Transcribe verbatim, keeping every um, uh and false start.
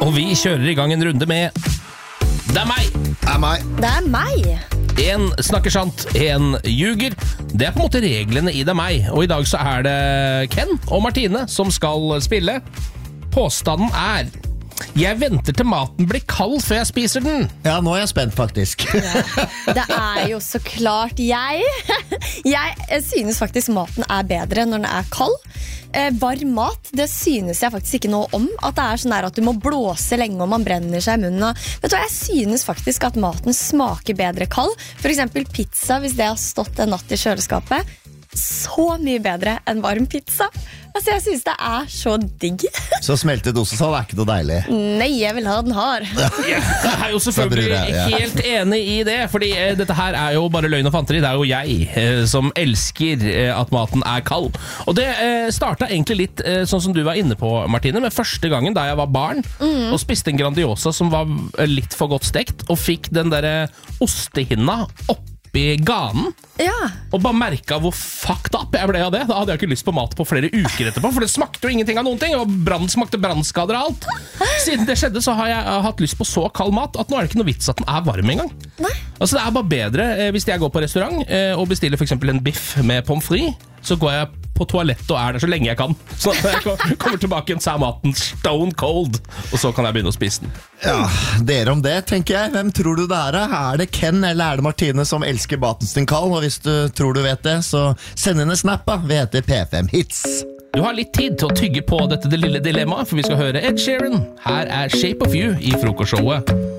Og vi kjører i gang en runde med Det er meg! Det er meg. Det er meg. En snakker sant, en ljuger. Det er på en måte reglene i Det er meg. Og i dag så er det Ken og Martine som skal spille. Påstanden er: jeg venter til maten blir kald før jeg spiser den. Ja, nå er jeg spent faktisk. Ja, det er jo så klart jeg. Jeg synes faktisk maten er bedre når den er kald. Eh, varm mat, det synes jeg faktisk ikke noe om. At det er sånn der at du må blåse lenge og man brenner seg i munnen. Vet du hva, jeg synes faktisk at maten smaker bedre kald. For eksempel pizza, hvis det har stått en natt i kjøleskapet. Så mye bedre enn varm pizza. Altså, jeg synes det er så digg. Så smeltet ostesal er ikke noe deilig. Nei, jeg vil ha den hard. Jeg er jo selvfølgelig jeg, ja. helt enig i det. Fordi eh, dette her er jo bare løgn og fanteri. Det er jo jeg eh, som elsker eh, at maten er kald. Og det eh, startet egentlig litt eh, sånn som du var inne på, Martine. Med første gangen da jeg var barn mm. og spiste en Grandiosa som var litt for godt stekt, og fikk den der ostehinna opp i ganen, ja. Og bare merket hvor fucked up jeg ble av det. Da hadde jeg ikke lyst på mat på flere uker etterpå, for det smakte jo ingenting av noen ting. Og brand, smakte brannskader og alt. Siden det skjedde så har jeg hatt lyst på så kald mat at nå er det ikke noe vits at den er varm engang. Nei. Altså det er bare bedre eh, hvis jeg går på restaurant eh, og bestiller for eksempel en biff med pommes frites, så går jeg på toalett og er der så lenge jeg kan. Så når jeg kommer tilbake igjen, så er maten stone cold, og så kan jeg begynne å spise den. Ja, dere om det, tenker jeg. Hvem tror du det er? Er det Ken eller er det Martine som elsker maten sin kald? Og hvis du tror du vet det, så send inn en snap da. Vi heter P fem Hits. Du har litt tid til å tygge på dette det lille dilemmaet, for vi skal høre Ed Sheeran. Her er Shape of You i frokostshowet